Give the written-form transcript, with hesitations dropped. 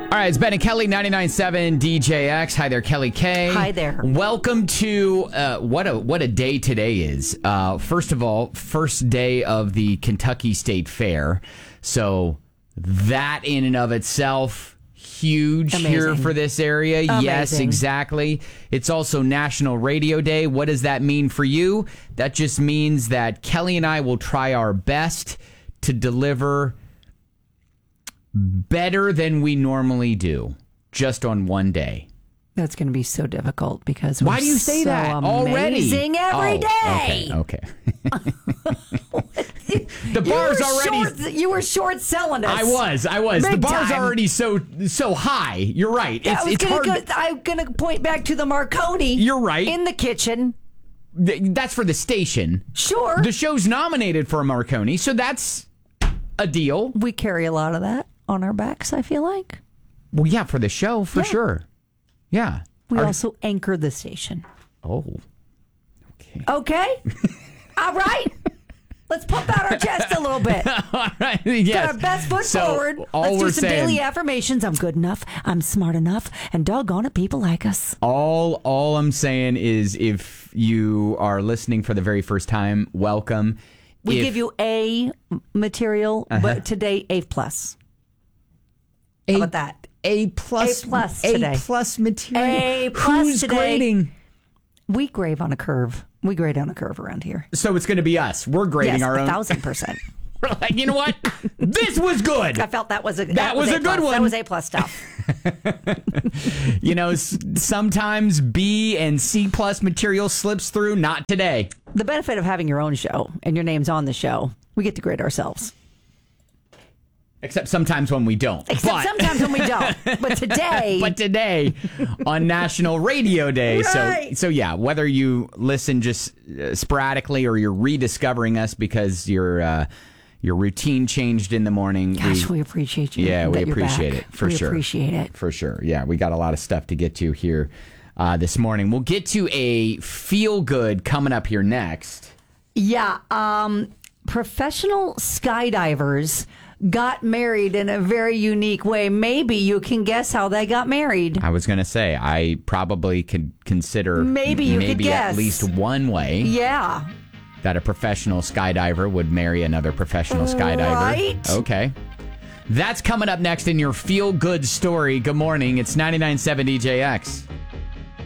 All right, it's Ben and Kelly, 99.7 DJX. Hi there, Kelly K. Hi there. Welcome to what a day today is. First of all, first day of the Kentucky State Fair. So that in and of itself, huge here for this area. Amazing. Yes, exactly. It's also National Radio Day. What does that mean for you? That just means that Kelly and I will try our best to deliver better than we normally do, just on one day. That's going to be so difficult because we're why do you say so that already? Amazing every day. Okay. The bar's already. You were short selling us. I was. Big the bar's time. already so high. You're right. It's hard. I'm going to point back to the Marconi. You're right. In the kitchen. That's for the station. Sure. The show's nominated for a Marconi, so that's a deal. We carry a lot of that on our backs, I feel like. Well, yeah, for the show, for sure. Yeah. We also anchor the station. Oh. Okay? All right. Let's pump out our chest a little bit. All right. Yes. Put our best foot forward. All Let's do we're some saying, daily affirmations. I'm good enough. I'm smart enough. And doggone it, people like us. All I'm saying is if you are listening for the very first time, welcome. We give you A material, but today A+. How about that? A plus today. A plus material. A+ Who's today. grading? We grade on a curve. We grade on a curve around here. So it's going to be us. We're grading Yes, our own. 1,000%. We're like, you know what? This was good. I felt that was a was A+. a good one. That was A+ stuff. You know, sometimes B and C plus material slips through. Not today. The benefit of having your own show and your name's on the show, we get to grade ourselves. Except sometimes when we don't. Sometimes when we don't. But today. On National Radio Day. Right. So yeah, whether you listen just sporadically or you're rediscovering us because your routine changed in the morning. Gosh, we appreciate you. Yeah, we that you're appreciate back. it for sure. We appreciate it. For sure. Yeah, we got a lot of stuff to get to here this morning. We'll get to a feel good coming up here next. Yeah. Professional skydivers got married in a very unique way. Maybe you can guess how they got married. I was going to say, I probably could consider Maybe you could guess. At least one way Yeah. that a professional skydiver would marry another professional skydiver. Right. Okay. That's coming up next in your feel good story. Good morning. It's 99.7 DJX.